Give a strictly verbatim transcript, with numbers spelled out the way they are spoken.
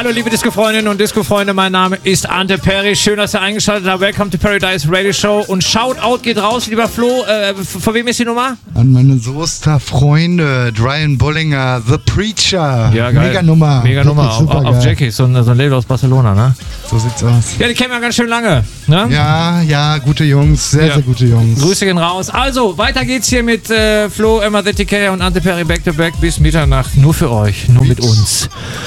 Hallo liebe Disco-Freundinnen und Disco-Freunde, mein Name ist Ante Perry. Schön, dass ihr eingeschaltet habt. Welcome to Paradise Radio Show. Und Shoutout geht raus, lieber Flo. Äh, von wem ist die Nummer? An meine Soester Freunde, Brian Bollinger, The Preacher. Ja, geil. Mega Nummer. Mega Nummer. Auf, auf Jackie, so ein, so ein Label aus Barcelona, ne? So sieht's aus. Ja, die kennen wir ganz schön lange. Ne? Ja, ja, gute Jungs. Sehr, ja. sehr gute Jungs. Grüße gehen raus. Also, weiter geht's hier mit äh, Flo, Emma, The T K und Ante Perry back to back bis Mitternacht. Nur für euch, nur mit uns.